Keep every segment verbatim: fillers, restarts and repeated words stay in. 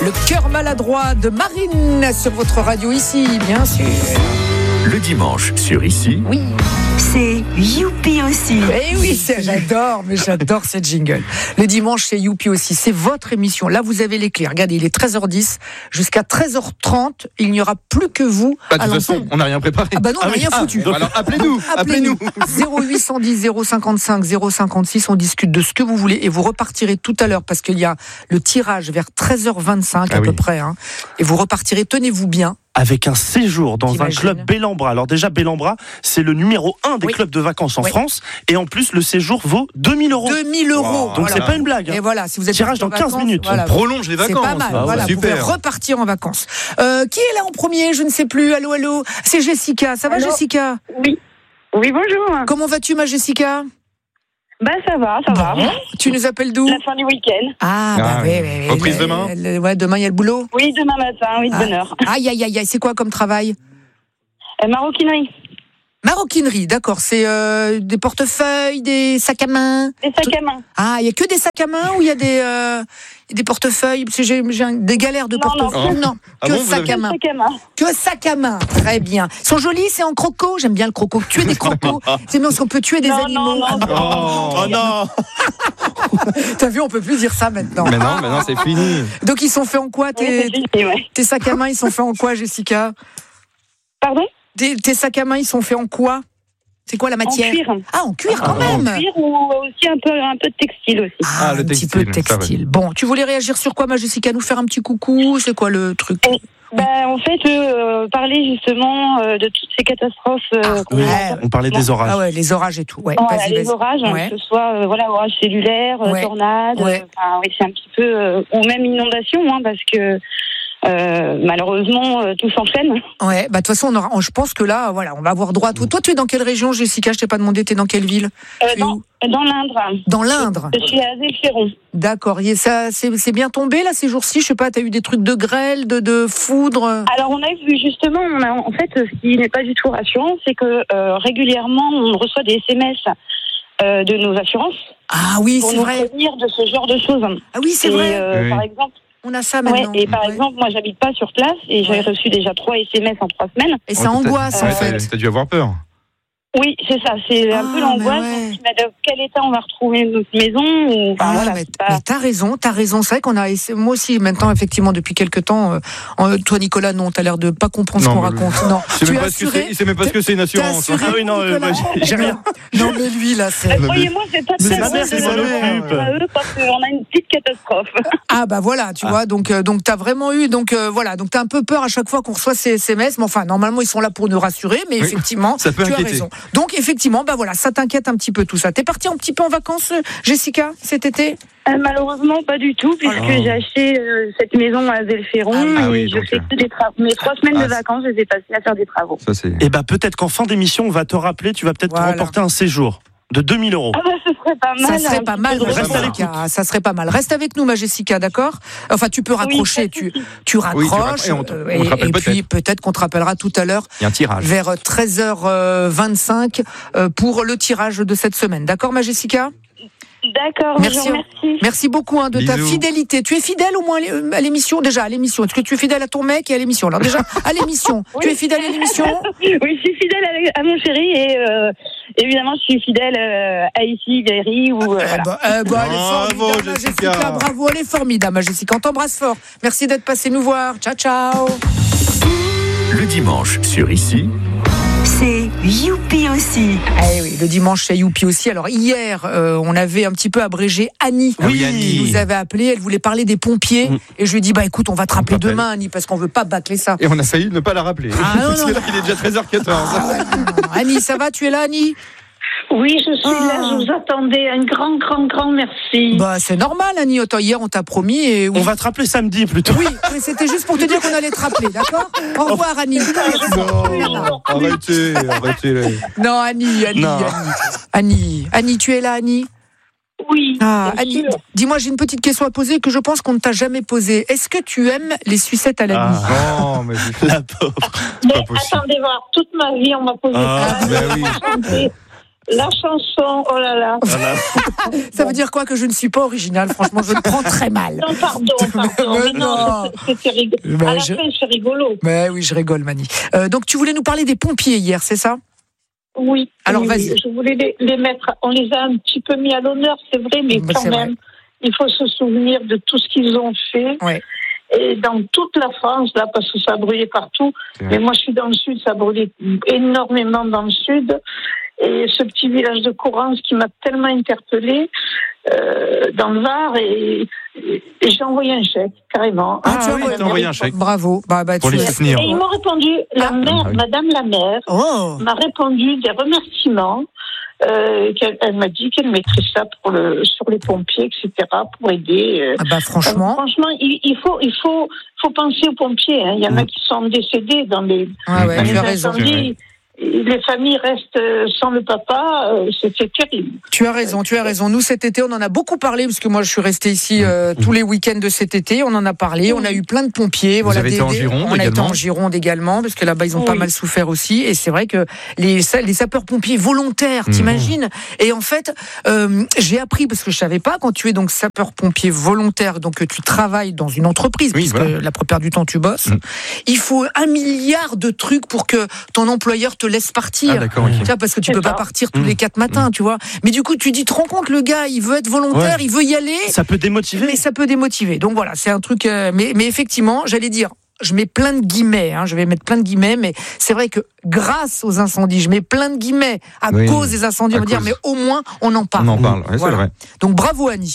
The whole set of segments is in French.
Le cœur maladroit de Marine sur votre radio ici, bien sûr. Le dimanche sur Ici. Oui. C'est Youpi aussi. Eh oui, c'est, j'adore, mais j'adore cette jingle. Le dimanche, c'est Youpi aussi. C'est votre émission. Là, vous avez les clés. Regardez, il est treize heures dix. Jusqu'à treize heures trente, il n'y aura plus que vous. Bah, de toute façon, on n'a rien préparé. Ah bah non, on n'a ah, rien oui. foutu. Ah, donc, alors appelez-nous. Appelez-nous. zéro huit cent dix, zéro cinquante-cinq, zéro cinquante-six. On discute de ce que vous voulez et vous repartirez tout à l'heure parce qu'il y a le tirage vers treize heures vingt-cinq à ah, peu oui. près. Hein. Et vous repartirez, tenez-vous bien. Avec un séjour dans T'imagines. un club Bellambra. Alors déjà, Bellambra, c'est le numéro un des Oui. clubs de vacances en Oui. France. Et en plus, le séjour vaut deux mille euros. deux mille euros. Wow. Donc Voilà. c'est pas une blague. Hein. Et voilà, si vous êtes Tirage dans parti en quinze vacances, minutes. voilà. On prolonge les C'est vacances. pas mal, Ah, voilà, vous pouvez super. repartir en vacances. Euh, qui est là en premier? Je ne sais plus. Allô, allô. C'est Jessica. Ça va, Allô. Jessica? Oui. Oui, bonjour. Comment vas-tu, ma Jessica? Bah, ça va, ça va. Tu nous appelles d'où? La fin du week-end. Ah, Ah, bah oui, oui. oui, oui. Reprise Le- demain le- Ouais, demain, il y a le boulot. Oui, demain matin, oui, de Ah. bonne heure. Aïe, aïe, aïe, aïe. C'est quoi comme travail? Euh, maroquinerie. Maroquinerie, d'accord. C'est euh, des portefeuilles, des sacs à main. Des sacs à main. Ah, il y a que des sacs à main ou il y a des euh, des portefeuilles? Parce que j'ai, j'ai un- des galères de Non, non. portefeuilles. Non, Ah que bon, vous sacs avez- à main. Sacs à main. Que sac à main, très bien. Ils sont jolis, c'est en croco. J'aime bien le croco. Tuer des crocos, c'est bien parce qu'on peut tuer des Non, animaux. non, non. Oh, Oh non. T'as vu, on peut plus dire ça maintenant. Mais non, mais non, c'est fini. Donc ils sont faits en quoi Oui, tes, c'est fini, ouais. tes sacs à main? Ils sont faits en quoi, Jessica? Pardon? tes, tes sacs à main, ils sont faits en quoi? C'est quoi la En matière? cuir. Ah, en cuir quand En même. cuir ou aussi un peu, un peu de textile aussi. Ah, Ah, le un petit textile, peu de ça va. textile. Bon, tu voulais réagir sur quoi, ma Jessica? Nous faire un petit coucou? C'est quoi le truc? Bah, en fait, euh, parler justement euh, de toutes ces catastrophes. Euh, Ah, qu'on ouais. entend. On parlait des orages. Ah ouais, les orages et tout. Ouais, Voilà, vas-y, les vas-y. orages, hein, Ouais. que ce soit euh, voilà, orages cellulaires, euh, Ouais. tornades, Ouais. euh, enfin, oui, c'est un petit peu, euh, ou même inondations, hein, parce que euh, malheureusement euh, tout s'enchaîne. Ouais, bah de toute façon, on aura, on- je pense que là, voilà, on va avoir droit à tout. Toi, tu es dans quelle région, Jessica? Je t'ai pas demandé. T'es dans quelle ville? Euh, Tu es dans, où dans l'Indre. Dans l'Indre. Je suis à Zéphirons. D'accord. Et ça, c'est, c'est bien tombé là ces jours-ci. Je sais pas. T'as eu des trucs de grêle, de, de foudre. Alors on a vu justement, on a, en fait, ce qui n'est pas du tout rassurant, c'est que euh, régulièrement on reçoit des S M S euh, de nos assurances Ah oui, pour c'est nous vrai. prévenir de ce genre de choses. Ah oui, c'est Et, vrai. euh, Oui. Par exemple, On a ça ouais, maintenant. et par Ouais. exemple, moi j'habite pas sur place et j'ai Ouais. reçu déjà trois S M S en trois semaines. Et ça angoisse en Ouais, fait. t'as- T'as dû avoir peur. Oui, c'est ça, c'est un Ah, peu l'angoisse. mais ouais. Donc, mais dans quel état on va retrouver notre maison ou, enfin, Ah, voilà, mais, c'est pas- mais t'as raison, t'as raison. C'est vrai qu'on a, essa- moi aussi maintenant effectivement depuis quelques temps. Euh, euh, toi Nicolas, non, t'as l'air de pas comprendre ce Non, qu'on mais- raconte. Non, Il sait tu même es pas ce que assuré. c'est- il sait même pas ce que c'est une T'es assurance. assuré, Ah oui, non, euh, Nicolas moi, j'ai- j'ai rien. Non mais lui là, c'est. Euh, Croyez-moi, c'est pas Mais très ma bon mère de qui s'en le occupe. faire à eux parce qu'on a une petite catastrophe. Ah bah voilà, tu vois, donc euh, donc t'as vraiment eu, donc euh, voilà, donc t'as un peu peur à chaque fois qu'on reçoit ces S M S, mais enfin normalement ils sont là pour nous rassurer, mais Oui, effectivement, ça peut tu as inquiéter. raison. Donc effectivement, bah voilà, ça t'inquiète un petit peu tout ça. T'es parti un petit peu en vacances, euh, Jessica, cet été? Euh, malheureusement, pas du tout, puisque Oh. j'ai acheté euh, cette maison à Zéphirons Ah oui. Ah oui, et je donc, fais euh, que des travaux. Mes trois semaines ah, de c'est- vacances, je les ai passées à faire des travaux. Ça, c'est. Et bah peut-être qu'en fin d'émission, on va te rappeler, tu vas peut-être Voilà. te remporter un séjour de deux mille euros. Ah bah, ce serait pas mal. Ça serait un pas petit mal, peu de ma Reste à repos. Jessica. Ça serait pas mal. Reste avec nous, ma Jessica, d'accord? Enfin, tu peux raccrocher, pas de tu, souci. tu Oui, tu raccroches, raccroches et on te- euh, on te et, rappelle et puis peut-être. peut-être qu'on te rappellera tout à l'heure Il y a un tirage. vers treize heures vingt-cinq euh, pour le tirage de cette semaine. D'accord, ma Jessica? D'accord, Merci. je vous remercie. Merci beaucoup hein, de ta Bisous. fidélité. Tu es fidèle au moins à l'émission? Déjà, à l'émission. Est-ce que tu es fidèle à ton mec et à l'émission? Alors déjà, à l'émission. Oui. Tu es fidèle à l'émission? Oui, je suis fidèle à, à mon chéri et euh, évidemment, je suis fidèle euh, à ici, Berry ou euh, Eh voilà. ben, eh ben, elle est Bravo, formidable, ma Jessica. Jessica. Bravo, elle est formidable, ma Jessica. On t'embrasse fort. Merci d'être passé nous voir. Ciao, ciao. Le dimanche sur Ici. C'est Youpi aussi. Eh oui, le dimanche chez Youpi aussi. Alors hier, euh, on avait un petit peu abrégé Annie. Ah oui, qui Annie. nous avait appelé. Elle voulait parler des pompiers. Mm. Et je lui ai dit, bah écoute, on va te rappeler t'appelle. demain, Annie, parce qu'on veut pas bâcler ça. Et on a failli ne pas la rappeler. Ah, non, Parce non, que là, non. il est déjà treize heures quatorze. Ah ouais, non, non, non. Annie, ça va? Tu es là, Annie? Oui, je suis Ah. là, je vous attendais. Un grand, grand, grand merci. Bah, c'est normal, Annie. Autant hier, on t'a promis et oui. On va te rappeler samedi plutôt. Oui, mais c'était juste pour te dire qu'on allait te rappeler, d'accord? Au revoir, Annie. Non, arrêtez, arrêtez. Non, Annie, Annie, Non. Annie. Annie, Annie, tu es là, Annie? Oui, Ah, bien Annie, sûr. dis-moi, j'ai une petite question à poser que je pense qu'on ne t'a jamais posée. Est-ce que tu aimes les sucettes à la nuit? Ah. Non, mais La pauvre. Mais pas possible. attendez voir, toute ma vie, on m'a posé Ah, ça. bah oui. Enchanté. La chanson, oh là là. Voilà. Ça veut dire quoi que je ne suis pas originale? Franchement, je le prends très mal. Non, pardon, pardon. Mais Mais non, non. c'est- c'était rigolo. Mais À la je- fin, c'est rigolo. Mais oui, je rigole, Mani. Euh, donc, tu voulais nous parler des pompiers hier, c'est ça? Oui. Alors, oui, vas-y. oui. Je voulais les, les mettre. On les a un petit peu mis à l'honneur, c'est vrai, mais Mais quand c'est même, il faut se souvenir de tout ce qu'ils ont fait. Ouais. Et dans toute la France, là, parce que ça a brûlé partout. C'est vrai. Mais moi, je suis dans le sud, ça a brûlé énormément dans le sud. Et ce petit village de Courance qui m'a tellement interpellée euh, dans le Var, et, et j'ai envoyé un chèque, carrément. Ah, Ah tu as oui, envoyé- t'as envoyé un chèque. Bravo. Bah, bah, Pour tu- les soutenir. Et ils m'ont répondu, la Ah. mère, Ah oui. Madame la maire, Oh. m'a répondu des remerciements. Euh, qu'elle, elle m'a dit qu'elle mettrait ça pour le, sur les pompiers, et cetera, pour aider. euh. Ah bah, franchement. Euh, franchement, il, il faut, il faut, faut penser aux pompiers. Hein. Il y en a qui sont décédés dans les, Ah ouais, dans tu les as raison. incendies. Les familles restent euh, sans le papa, euh, c'est c'est terrible. Tu as raison, tu as raison. Nous, cet été, on en a beaucoup parlé, parce que moi, je suis restée ici euh, tous les week-ends de cet été. On en a parlé. On a eu plein de pompiers. Vous voilà, avez des- été en des- Gironde On a été également en Gironde également, parce que là-bas, ils ont pas Oui. mal souffert aussi. Et c'est vrai que les, sa- les sapeurs-pompiers volontaires, Mmh. t'imagines? Et en fait, euh, j'ai appris, parce que je savais pas, quand tu es donc sapeur-pompier volontaire, donc que tu travailles dans une entreprise, Oui, puisque voilà. la plupart du temps, tu bosses, Mmh. il faut un milliard de trucs pour que ton employeur te laisse partir. Ah, d'accord, ok. Tu vois, parce que tu C'est peux ça. pas partir tous Mmh. les quatre matins, tu vois. Mais du coup, tu dis, te rends compte, le gars, il veut être volontaire, Ouais. il veut y aller, Ça peut démotiver. mais ça peut démotiver. Donc voilà, c'est un truc. euh, mais, mais effectivement, j'allais dire, je mets plein de guillemets, hein, je vais mettre plein de guillemets, mais c'est vrai que grâce aux incendies, je mets plein de guillemets à Oui, cause des incendies, à on va dire, cause. mais au moins, on en parle. On en parle, ouais, Voilà. c'est vrai. Donc bravo, Annie.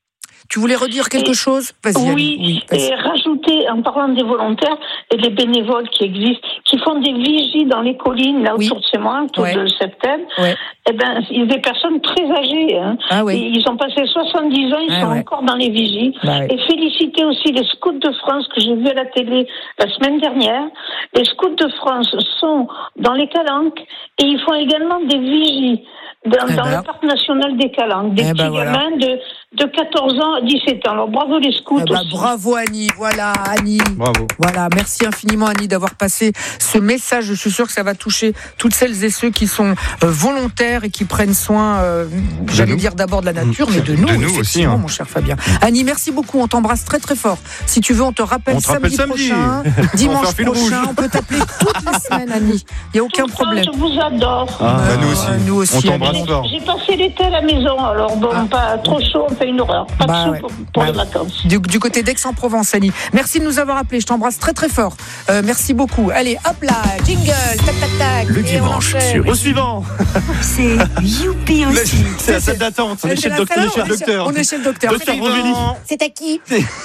Tu voulais redire quelque Et- chose? Vas-y, Oui, Annie. vas-y. et rajouter, en parlant des volontaires et des bénévoles qui existent, qui font des vigies dans les collines, là Oui. autour de chez moi, autour Ouais. de septembre, Ouais. eh ben, il y a des personnes très âgées. Hein. Ah Et oui. ils ont passé soixante-dix ans, ils Ah sont ouais. encore dans les vigies. Bah ouais. Et féliciter aussi les scouts de France que j'ai vu à la télé la semaine dernière. Les scouts de France sont dans les Calanques et ils font également des vigies dans, Eh dans ben. le parc national des Calanques. Des Eh ben petits voilà. gamins de, de quatorze ans à dix-sept ans. Alors bravo les scouts Ah bah, aussi. bravo, Annie. Voilà, Annie. Bravo. Voilà, merci infiniment Annie d'avoir passé ce message. Je suis sûre que ça va toucher toutes celles et ceux qui sont euh, volontaires et qui prennent soin, euh, j'allais nous. dire d'abord de la nature, mais de nous, De nous aussi, effectivement, hein. mon cher Fabien. Annie, merci beaucoup. On t'embrasse très très fort. Si tu veux, on te rappelle On te rappelle samedi, samedi. prochain, On fait dimanche un fil prochain. rouge. On peut t'appeler toutes les semaines, Annie. Il n'y a aucun Tout le temps, problème. Je vous adore. Ah, Bah, nous aussi. nous aussi, On t'embrasse Annie. fort. J'ai passé l'été à la maison, alors bon, Ah. pas trop chaud, on fait une horreur. Pas Bah de sous ouais. pour, pour Bah les ouais. vacances. Du, du côté d'Aix-en-Provence, Annie. Merci de nous avoir appelés. Je t'embrasse très très fort. Euh, merci beaucoup. Allez, hop là, jingle, tac tac tac. Le Et on dimanche enchaîne. sur Au suivant. C'est Youpi aussi. C'est la salle d'attente. On est chez le docteur. On On est chez le docteur. On est chez le docteur. Docteur C'est- Rovelli. C'est à qui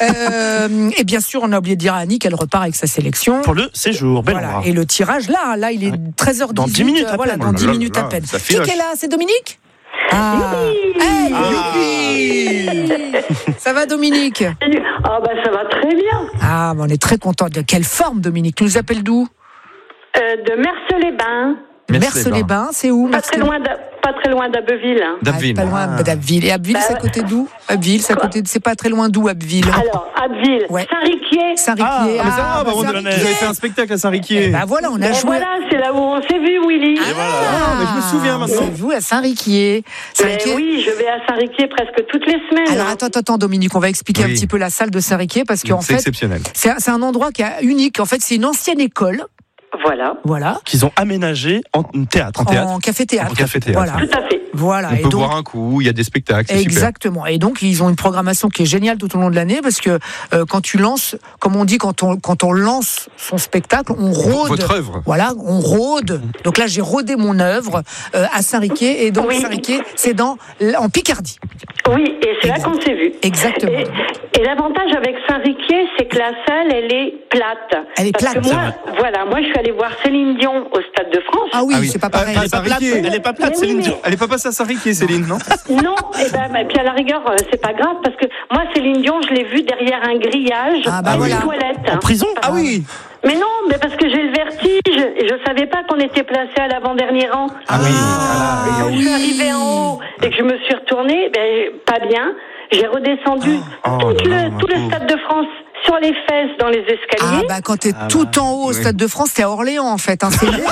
euh, Et bien sûr, on a oublié de dire à Annie qu'elle repart avec sa sélection. Pour le séjour. Belle Voilà. aura. Et le tirage, là, là, il est treize heures dix-huit. Dans dix minutes à euh, voilà, peine. dans Oh là dix là minutes là, à peine. ça Qui filoche. est là? C'est Dominique? Ah, hey, youpi. Ça va, Dominique? Ah bah ça va très bien. Ah, mais on est très content. De quelle forme, Dominique? Tu nous appelles d'où? Euh, de Merce-les-Bains, Merce-les-Bains, c'est où? pas très loin, d'A- pas très loin d'Abbeville. Ah, D'Abbeville. pas loin Ah. d'Abbeville. Et Abbeville, Bah c'est à ouais. côté d'où? Abbeville, c'est à Quoi côté de... c'est pas très loin d'où, Abbeville? Alors, Abbeville, Ouais. Saint-Riquier. Saint-Riquier. Ah, mais ça Ah, bah, on- Saint-Riquier. vous avez fait un spectacle à Saint-Riquier. Bah voilà, on a Et joué. voilà, c'est là où on s'est vu, Willy. Et voilà. Ah, mais je me souviens maintenant. C'est vous à Saint-Riquier. Mais Saint-Riquier. oui, je vais à Saint-Riquier presque toutes les semaines. Alors attends, attends, attends, Dominique, on va expliquer un Oui. petit peu la salle de Saint-Riquier parce qu'en C'est fait, exceptionnel. c'est un, c'est un endroit qui est unique. En fait, c'est une ancienne école, Voilà, voilà, Qu'ils ont aménagé en théâtre. En théâtre. en café-théâtre. En café-théâtre. Voilà, tout à fait. voilà. On Et peut donc, boire un coup, il y a des spectacles, c'est super. exactement. Et donc, ils ont une programmation qui est géniale tout au long de l'année parce que euh, quand tu lances, comme on dit, quand on, quand on lance son spectacle, on rôde. Votre œuvre. Voilà, on rôde. Donc là, j'ai rodé mon œuvre euh, à Saint-Riquier. Et donc, Oui. Saint-Riquier, c'est dans, en Picardie. Oui, et c'est là Exact. qu'on s'est vu. Exactement. Et, et l'avantage avec Saint-Riquier, c'est que la salle, elle est plate. Elle est Parce plate, que c'est moi, voilà, moi, je suis allée voir Céline Dion au Stade de France. Ah oui, Ah oui. c'est pas pareil. Ah, Elle est pas plate. Saint-Riquier. Elle est pas plate, Mais Céline oui, Dion. Elle est pas passée à Saint-Riquier, Céline, non? Non, et ben, bah, puis à la rigueur, euh, c'est pas grave parce que moi, Céline Dion, je l'ai vue derrière un grillage Ah, bah dans voilà. une toilette. En prison. Ah oui. Mais non, mais parce que j'ai le vertige et je savais pas qu'on était placé à l'avant-dernier rang. Ah oui. Ah, Et quand je oui. suis arrivée en haut et que je me suis retournée, ben, pas bien, j'ai redescendu Oh, tout, non, le, non, tout le pauvre. Stade de France sur les fesses dans les escaliers. Ah bah quand t'es Ah tout bah, en haut au oui. Stade de France, t'es à Orléans en fait. Hein. C'est t'es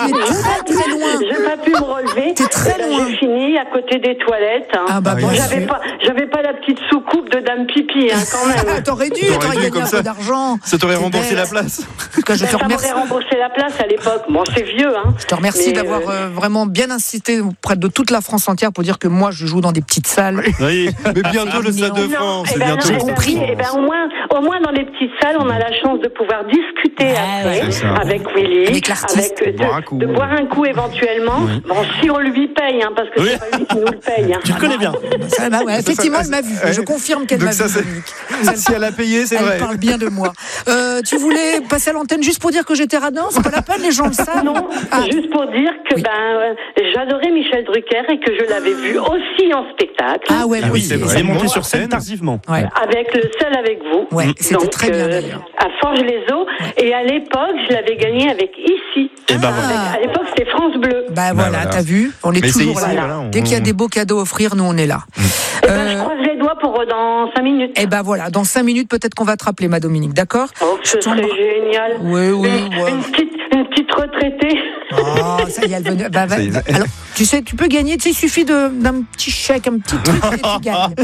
très très loin. J'ai pas pu me relever. T'es très Et là, loin. J'ai fini à côté des toilettes. Hein. Ah bah Ah, bon, oui. J'avais pas, j'avais pas la petite soucoupe de Dame Pipi, hein, quand même. T'aurais dû, T'aurais t'aurais dû, gagné comme un ça. peu d'argent. Ça t'aurait T'es remboursé bête. la place. En tout cas, je te Ça remercie. m'aurait remboursé la place à l'époque. Bon, c'est vieux, hein. Je te remercie Mais, d'avoir euh, euh, vraiment bien insisté auprès de toute la France entière pour dire que moi je joue dans des petites salles. Oui. Mais bientôt le Stade de Non, France. eh C'est ben, bientôt non, le eh Stade ben de oui, France. eh ben, au moins, au moins dans les petites salles, on a la chance de pouvoir discuter Ah, après c'est ça. avec Willy, Avec l'artiste. avec, euh, Boire un de, coup. de boire un coup éventuellement. Bon, si on lui paye, hein, parce que Oui. c'est pas lui qui nous le paye. Hein. Tu le connais bien. Ça, bah ouais, effectivement, elle m'a vu. Ouais. Je confirme qu'elle Donc m'a ça, vu. c'est- Dominique. Si elle a payé, c'est Elle vrai. parle bien de moi. Euh, tu voulais passer à l'antenne juste pour dire que j'étais radin? C'est pas la peine, les gens le savent. Non, Ah, juste pour dire que Oui. ben euh, j'adorais Michel Drucker et que je l'avais vu aussi en spectacle. ah ouais, Ah moi oui, aussi. c'est vrai. C'est Elle monté monte sur sur scène scène. tardivement. Ouais. Avec le seul avec vous. Ouais, c'était Donc, très bien euh, d'ailleurs. à Forges-les-Eaux. Et à l'époque, je l'avais gagné avec Ici. Et ben Ah. voilà. À l'époque, c'était France Bleu. Bah voilà, voilà. t'as vu, on est Mais c'est toujours ici, là. voilà, on- Dès qu'il y a des beaux cadeaux à offrir, nous on est là. Eh ben, je Euh, croise les doigts pour euh, dans cinq minutes. Et ben voilà, dans cinq minutes peut-être qu'on va te rappeler, ma Dominique, d'accord? Oh, ce serait t'embrasse. génial. Oui, oui, Une, ouais. une petite, une petite retraitée. Oh, ça y est, elle veut. Bah, bah, Ça y est. bah, alors, tu sais, tu peux gagner, tu sais, il suffit de- d'un petit chèque, un petit truc, et tu gagnes.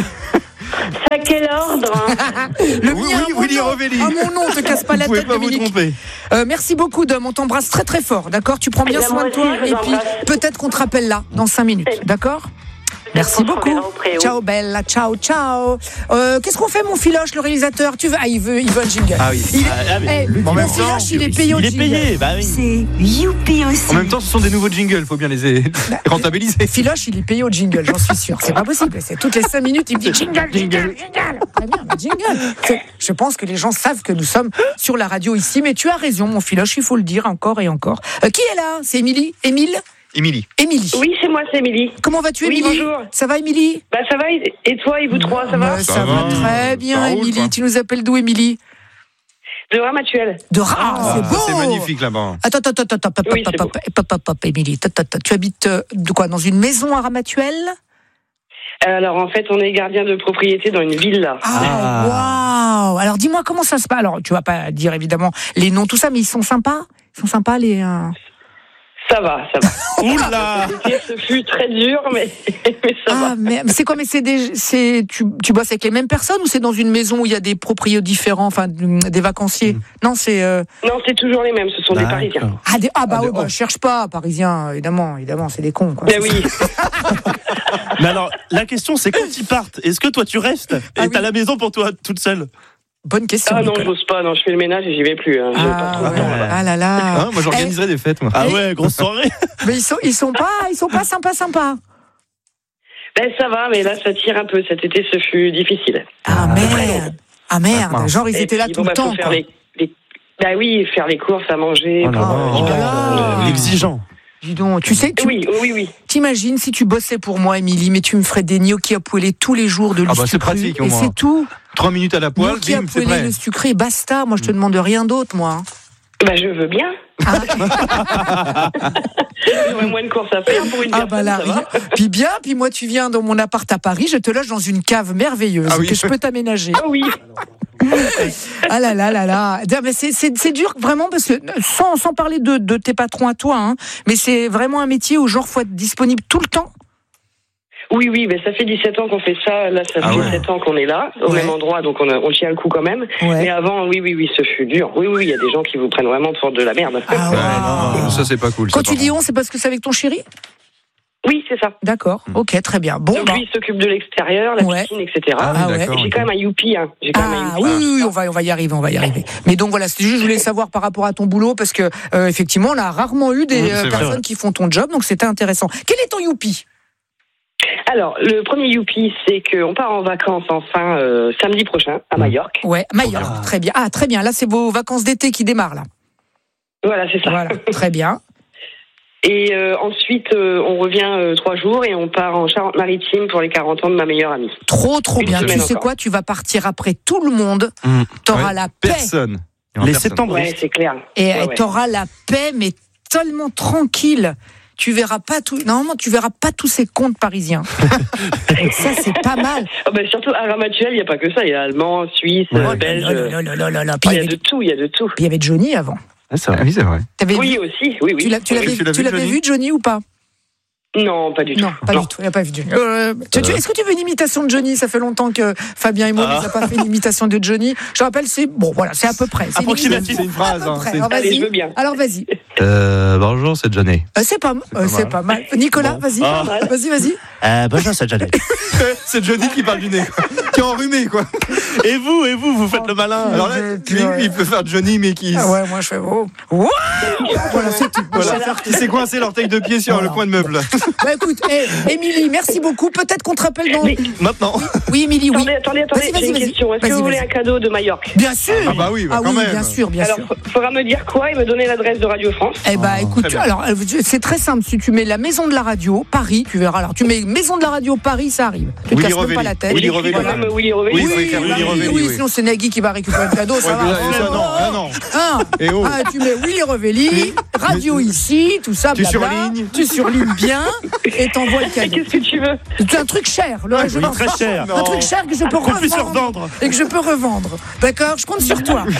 C'est à quel ordre hein Le Oui, mien, oui, à mon Willy nom. Revelli. À mon nom, te casse pas la Vous pouvez tête, pas vous Dominique. tromper. Euh, merci beaucoup, Dom. On t'embrasse très très fort, d'accord? Tu prends bien Eh ben, soin moi de toi, aussi, je et vous puis embrasse. peut-être qu'on te rappelle là, dans cinq minutes, Eh ben, d'accord? Merci qu'on se beaucoup. reverra au préau. Ciao Bella, ciao, ciao. Euh, Qu'est-ce qu'on fait, mon Filoche, le réalisateur? Tu veux Ah, il veut, il veut un jingle. Ah oui. Il est, Ah, ah, mais Eh, le mon dimanche, Filoche, il est payé au Il est jingle. payé, bah oui. C'est Youpi aussi. En même temps, ce sont des nouveaux jingles, faut bien les les rentabiliser. Filoche, il est payé au jingle, j'en suis sûr. C'est pas possible. C'est toutes les cinq minutes, il me dit jingle, jingle, jingle. Très bien, le jingle. C'est- Je pense que les gens savent que nous sommes sur la radio ici, mais tu as raison, mon Filoche, il faut le dire encore et encore. Euh, qui est là? C'est Émilie? Émile? Émilie. Émilie. Oui, c'est moi, c'est Émilie. Comment vas-tu, Oui, Émilie? bonjour. Ça va, Émilie? Bah ça va, et toi, et vous trois, ça va Ouais, Ça Ça va va. très bien, Ça roule, Émilie. quoi. Tu nous appelles d'où, Émilie? De Ramatuel. De Reims, Ah, c'est beau. c'est magnifique là-bas. Attends, attends, attends, attends, pop, Oui, pop, c'est pop, pop, pop, pop, Émilie. Attends, attends, tu habites euh, de quoi? Dans une maison à Ramatuel? Alors en fait, on est gardien de propriété dans une villa. Ah, waouh! Alors dis-moi comment ça se passe. Alors tu vas pas dire évidemment les noms, tout ça, mais ils sont sympas? Ils sont sympas les. euh, Ça va, ça va. Oula. L'été, ce fut très dur, mais, mais ça Ah, va. mais mais c'est quoi? Mais c'est des, c'est tu, tu bosses avec les mêmes personnes ou c'est dans une maison où il y a des proprios différents, enfin des vacanciers? Non, c'est. euh, Non, c'est toujours les mêmes, ce sont des Parisiens. Ah, des, ah bah Ah, oui, des- bah, je cherche pas, Parisiens, évidemment, évidemment, c'est des cons. Quoi. Ben oui. Mais alors, la question, c'est quand ils partent, est-ce que toi tu restes et Ah oui. t'as la maison pour toi toute seule? Bonne question. Ah non, Nicolas. j'ose pas, non, je fais le ménage et j'y vais plus. Hein. Je vais pas Ah, trop de ouais. temps, là. Ah là là. Hein, moi, j'organiserais des fêtes, moi. Ah Eh. ouais, grosse soirée. Mais ils sont, ils sont pas, ils sont pas sympas, sympas. Ben ça va, mais là, ça tire un peu. Cet été, ce fut difficile. Ah merde. Ah merde. mince. Genre ils Et étaient là puis, tout bon, le bah, faut temps. faire quoi. les, les- Bah oui, faire les courses, à manger. Oh là pour, là. euh, Oh là l'hiver. là. Exigeant. Dis donc, tu sais, tu Oui, oui, oui. t'imagines si tu bossais pour moi, Émilie, mais tu me ferais des gnocchis à poêler tous les jours de Ah bah, l'huile c'est sucrée, pratique, au et moins. c'est tout. Trois minutes à la poêle, Gnocchis à bim, c'est poêler, prêt. le sucré, basta. Moi, je te demande rien d'autre, moi. hein. Bah je veux bien. J'aurais moins de courses à faire pour une Ah personne, bah là, ça va. puis bien, puis moi tu viens dans mon appart à Paris, je te loge dans une cave merveilleuse Ah oui. que je peux t'aménager. Ah oui. Ah là là là là, mais c'est c'est c'est dur vraiment parce que sans sans parler de de tes patrons à toi, hein, mais c'est vraiment un métier où genre faut être disponible tout le temps. Oui, oui, mais ça fait dix-sept ans qu'on fait ça. Là, ça Ah fait ouais. sept ans qu'on est là, au Ouais. même endroit, donc on, a- on tient le coup quand même. Ouais. Mais avant, oui, oui, oui, ce fut dur. Oui, oui, il y a des gens qui vous prennent vraiment pour de la merde. Ah Ouais, ouais. non, ça, c'est pas cool. Quand ça, tu par dis contre. on, c'est parce que c'est avec ton chéri? Oui, c'est ça. D'accord. Ok, très bien. Bon. Donc bah, lui, il s'occupe de l'extérieur, la Ouais. piscine, et cetera. Ah oui, Ah ouais. d'accord. J'ai ok. quand même un youpi, hein. J'ai quand même un Ah youpi. oui, oui, oui, on va, on va y arriver, on va y arriver. Mais donc voilà, c'est juste, je voulais savoir par rapport à ton boulot parce que euh, effectivement, on a rarement eu des Mmh, euh, c'est vrai. personnes qui font ton job, donc c'était intéressant. Quel est ton youpi? Alors, le premier youpi, c'est qu'on part en vacances enfin euh, samedi prochain à Majorque. Ouais, Majorque, très bien. Ah, très bien. Là, c'est vos vacances d'été qui démarrent là. Voilà, c'est ça. Voilà, très bien. Et euh, ensuite, euh, on revient euh, trois jours et on part en Charente-Maritime pour les quarante ans de ma meilleure amie. Trop, trop Une bien. Tu semaine sais encore. quoi? Tu vas partir après tout le monde. Mmh. T'auras Ouais, la paix. Personne. Il y aura Les personne. septembre. Ouais, c'est clair. Et Ouais, ouais. t'auras la paix, mais tellement tranquille. tu verras pas tout. Normalement, tu verras pas tous ces contes parisiens. Et ça, c'est pas mal. Oh ben, surtout à Ramatuel, il n'y a pas que ça. Il y a allemand, suisse, Ouais. belge. Oh là là là là là. Ah, Puis il y a avait- de tout, il y a de tout. Puis il y avait Johnny avant. Ah, c'est vrai. Ah oui, c'est vrai. T'avais Oui, vu- aussi, oui, oui. Tu l'as- tu l'avais Oui, tu l'as tu vu, l'avais Johnny vu, Johnny, ou pas? Non, pas du tout. Non, pas du tout. Il n'a pas vu Johnny. Euh, tu- tu- Est-ce que tu veux une imitation de Johnny? Ça fait longtemps que Fabien et moi, Ah. nous a pas fait une imitation de Johnny. Je rappelle, c'est bon, voilà, c'est à peu près. C'est une Approximatif. imitation. C'est une phrase, À peu hein, près. c'est- Alors, Allez, vas-y. je veux bien. Alors vas-y. Euh, bonjour, c'est Johnny. Euh, c'est pas, euh, c'est pas mal. Nicolas, Bon. vas-y. Ah. Vas-y, vas-y. Euh, bonjour, c'est Johnny. C'est Johnny qui parle du nez, quoi. Qui est enrhumé, quoi. Et vous, et vous, vous faites le malin. Alors là, je- lui, ouais. il peut faire Johnny, mais qui. Ah ouais, moi je fais oh. Wow voilà, c'est tout. Voilà. Je vais faire- Il s'est coincé l'orteil de pied sur Voilà. le coin de meuble. Bah écoute, eh, Émilie, merci beaucoup. Peut-être qu'on te rappelle dans. Mais- Maintenant. Oui, Émilie, oui. Attendez, attendez, attendez, Vas-y, vas-y, j'ai une vas-y. question. Est-ce que Vas-y, vous voulez vas-y. un cadeau de Majorque? Bien sûr. Ah bah oui, bah Ah quand oui, même. bien sûr, bien Alors, sûr. il faudra me dire quoi et me donner l'adresse de Radio France. Eh bah écoute, très bien. alors euh, c'est très simple. Si tu mets la maison de la radio, Paris, tu verras. Alors tu mets maison de la radio, Paris, ça arrive. Tu te Willy casses même Revelli. pas la tête. Willy J'écris Revelli. quand même Willy Revelli. Oui, Oui, faut écrire bah Willy oui, Revelli, oui, oui. sinon c'est Nagui qui va récupérer le cadeau, ça Ouais, va. mais là, ça, non, là, non. Hein Et oh. Ah, tu mets Willy Revelli, radio ici, tout ça, Tu blabla. surlignes. Tu surlignes bien et t'envoies le Et cadeau. qu'est-ce que tu veux? C'est un truc cher, le Oui, très cher. Un truc cher que je peux Qu'on puisse le revendre. revendre. Et que je peux revendre. D'accord? Je compte sur toi.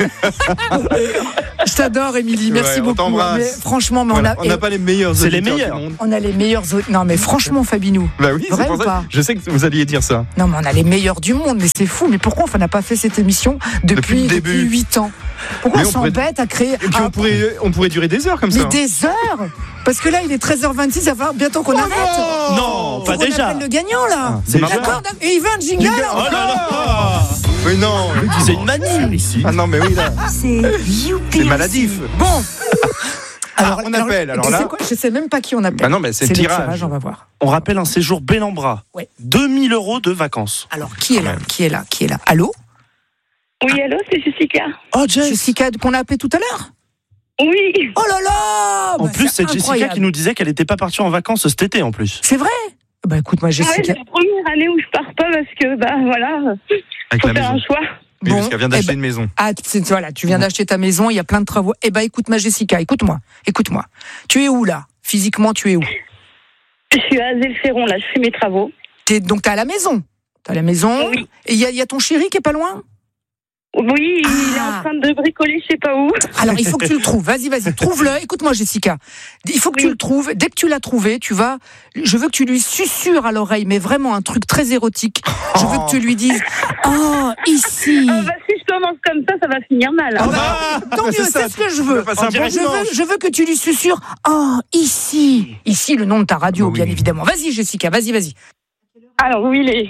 Je t'adore, Émilie. Merci Ouais, on beaucoup. t'embrasse. Mais franchement, mais Voilà, on on n'a a. pas les meilleurs C'est les auditeurs meilleurs. du monde. On a les meilleurs. au- Non, mais franchement, Fabinou. Bah oui, c'est Vrai pour ou ça. pas Je sais que vous alliez dire ça. Non, mais on a les meilleurs du monde. Mais c'est fou. Mais pourquoi on n'a pas fait cette émission Depuis depuis, le début. depuis huit ans? Pourquoi Mais on on pourrait- s'embête à créer. Et puis un- on pourrait, on pourrait durer des heures comme Mais ça. des heures? Parce que là, il est treize heures vingt-six. Ça va falloir bientôt qu'on arrête. Non, Faut pas qu'on déjà. appelle le gagnant, là. c'est Déjà. D'accord. d'accord. Et il veut un jingle. Oh là là. Mais non. C'est une manie. Ici. Ah non, mais oui, là. C'est youpi. C'est maladif. Bon. Ah, on appelle, alors tu là. sais quoi, je sais même pas qui on appelle. Bah non, mais c'est le tirage. on va voir. On rappelle un séjour Bellambra. Ouais. deux mille euros de vacances. Alors, qui est là? Qui est là? Qui est là? Allô? Oui, allô, c'est Jessica. Oh, Jess. Jessica qu'on a appelé tout à l'heure? Oui. Oh là là! En Bah, plus, c'est Jessica incroyable. qui nous disait qu'elle n'était pas partie en vacances cet été en plus. C'est vrai? Bah écoute, moi Ouais, Jessica. c'est la première année où je pars pas parce que, bah voilà, Avec faut la faire maison. un choix. Oui, Bon, parce qu'elle vient eh d'acheter ben- une maison. Ah, c'est- voilà, tu viens d'acheter ta maison, il y a plein de travaux. Eh ben écoute ma Jessica, écoute-moi, écoute-moi. Tu es où là? Physiquement, tu es où? Je suis à Azel-Ferron, là, je fais mes travaux. T'es, donc t'es à la maison. T'es à la maison. Oui. Et il y, a- il y a ton chéri qui est pas loin? Oui, il est Ah. en train de bricoler, je sais pas où. Alors il faut que tu le trouves. Vas-y, vas-y, trouve-le. Écoute-moi, Jessica. Il faut que tu Oui. le trouves. Dès que tu l'as trouvé, tu vas. Je veux que tu lui susurres à l'oreille, mais vraiment un truc très érotique. Je veux que tu lui dises oh ici. Ah, bah, si je commence comme ça, ça va finir mal. Ah hein. bah, tant bah, mieux, c'est c'est ça. ce que je Tu veux. vas passer un Je bon veux, dimanche. je veux que tu lui susurres oh ici. Ici, le nom de ta radio, Oui. bien évidemment. Vas-y, Jessica, vas-y, vas-y. Alors, oui, il est.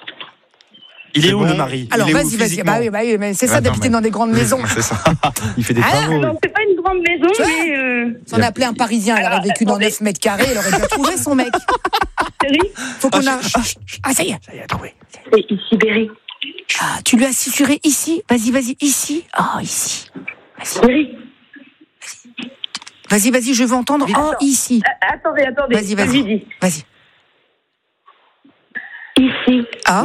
Il est, C'est où bon. le mari? Alors est où vas-y, vas-y. physiquement Bah oui, bah oui, mais c'est ça Attends, d'habiter mais- dans des grandes maisons. C'est ça. Il fait des Ah, travaux. Non, c'est pas une grande maison, Tu vois mais. Euh, Si on appelait un Parisien, elle aurait vécu dans neuf mètres carrés, elle aurait déjà trouvé son mec. Berry, Faut qu'on a. Ah, ça y est, ça y est, trouvé. c'est ici, Berry. Ah, tu lui as susurré ici. Vas-y, vas-y, ici. Oh, ici. Vas-y, Berry. vas-y, vas-y, je veux entendre. Oh, ici. Ah, attendez, attendez. Vas-y, je vas-y. lui dis. Vas-y. Ici. Ah.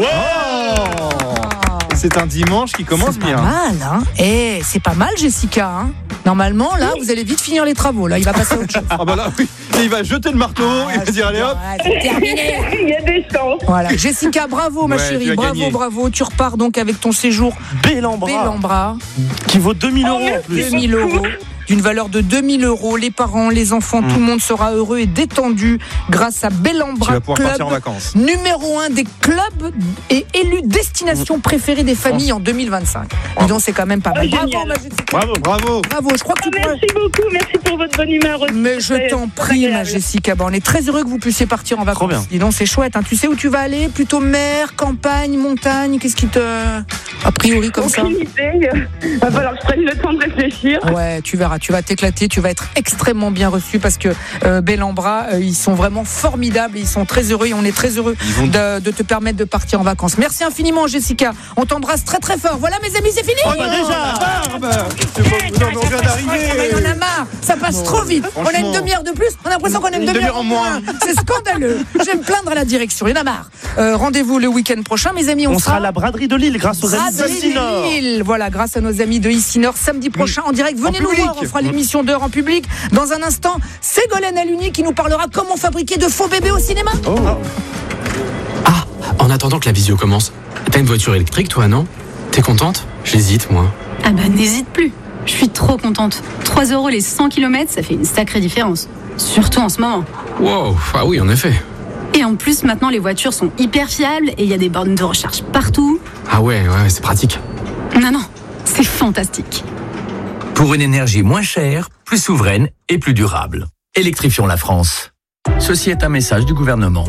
C'est un dimanche qui commence C'est pas bien. mal, hein. Eh, c'est pas mal, Jessica, hein. Normalement, là, vous allez vite finir les travaux. Là, il va passer à autre chose. Ah bah là, oui. Et il va jeter le marteau, il va dire allez hop. Ah, c'est terminé. Il y a des chances. Voilà. Jessica, bravo, ma Ouais, tu chérie. as Bravo, gagné. bravo. Tu repars donc avec ton séjour Bellambra. Bellambra. Qui vaut deux mille euros en plus. deux mille euros. D'une valeur de deux mille euros. Les parents, les enfants, tout le monde sera heureux et détendu grâce à Tu Bellambra vas pouvoir partir en Club. vacances. Numéro un des clubs et élu destination préférée des familles en deux mille vingt-cinq. Dis donc, c'est quand même pas mal. Oh, Bravo, génial. ma Jessica. Bravo. Bravo. Bravo. Je crois que Oh, tu pourrais. merci beaucoup, merci pour votre bonne humeur aussi. Mais je C'est t'en très prie, ma agréable. Jessica. Bon, on est très heureux que vous puissiez partir en vacances. Trop bien. Dis donc, c'est chouette. Hein. Tu sais où tu vas aller? Plutôt mer, campagne, montagne? Qu'est-ce qui te. A priori, comme ça? Aucune idée. Va falloir que je prenne le temps de réfléchir. Ouais, tu verras, tu vas t'éclater, tu vas être extrêmement bien reçu parce que euh, Bellambra, euh, ils sont vraiment formidables, et ils sont très heureux et on est très heureux Ils vont- de, de te permettre de partir en vacances. Merci infiniment, Jessica. On t'embrasse très très fort. Voilà, mes amis, c'est fini. Oh, bah déjà. Ah, bah, c'est bon, non. mais on vient d'arriver. Il y en a marre. Ça passe Non, trop vite. On a une franchement. demi-heure de plus. On a l'impression qu'on a une, Une demi-heure demi-heure en moins. C'est scandaleux. Je vais me plaindre à la direction. Il y en a marre. Euh, rendez-vous le week-end prochain, mes amis. On, On sera à la braderie de Lille grâce aux amis de Braderie Sinor. de Lille. Voilà, grâce à nos amis de Ici-Nord, samedi prochain en direct. Venez En nous public. voir, on fera l'émission d'heure en public. Dans un instant, Ségolène Haluni qui nous parlera comment fabriquer de faux bébés au cinéma. Oh. Ah, en attendant que la visio commence, t'as une voiture électrique toi, non? T'es contente? J'hésite, moi. Ah bah n'hésite plus. Je suis trop contente. trois euros les cent kilomètres, ça fait une sacrée différence. Surtout en ce moment. Wow, ah oui, en effet. Et en plus, maintenant, les voitures sont hyper fiables et il y a des bornes de recharge partout. Ah ouais, ouais, c'est pratique. Non, non, c'est fantastique. Pour une énergie moins chère, plus souveraine et plus durable. Électrifions la France. Ceci est un message du gouvernement.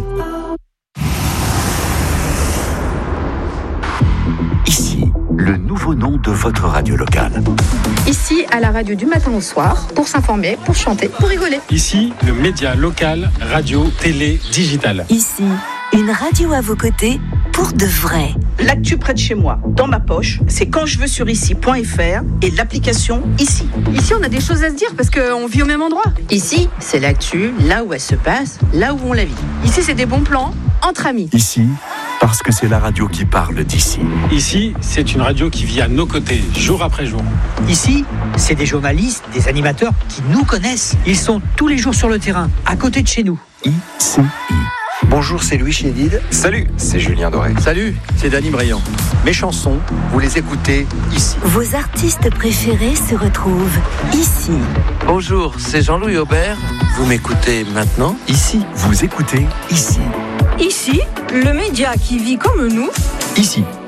Ici, le nouveau nom de votre radio locale. Ici, à la radio du matin au soir, pour s'informer, pour chanter, pour rigoler. Ici, le média local, radio, télé, digital. Ici, une radio à vos côtés pour de vrai. L'actu près de chez moi, dans ma poche, c'est quand je veux sur ici point f r et l'application Ici. Ici, on a des choses à se dire parce qu'on vit au même endroit. Ici, c'est l'actu, là où elle se passe, là où on la vit. Ici, c'est des bons plans entre amis. Ici, parce que c'est la radio qui parle d'ici. Ici, c'est une radio qui vit à nos côtés, jour après jour. Ici, c'est des journalistes, des animateurs qui nous connaissent. Ils sont tous les jours sur le terrain, à côté de chez nous. Ici. Bonjour, c'est Louis Chédid. Salut, c'est Julien Doré. Salut, c'est Dany Briand. Mes chansons, vous les écoutez ici. Vos artistes préférés se retrouvent ici. Bonjour, c'est Jean-Louis Aubert. Vous m'écoutez maintenant Ici, vous écoutez ici. Ici, le média qui vit comme nous. Ici,